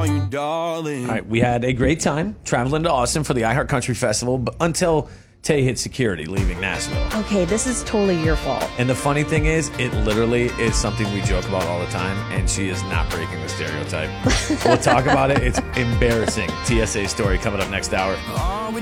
call you darling. All right, we had a great time traveling to Austin for the iHeart Country Festival, but until Tay hit security leaving Nashville. Okay, this is totally your fault. And the funny thing is, it literally is something we joke about all the time, and she is not breaking the stereotype. We'll talk about it. It's embarrassing. TSA story coming up next hour. Are we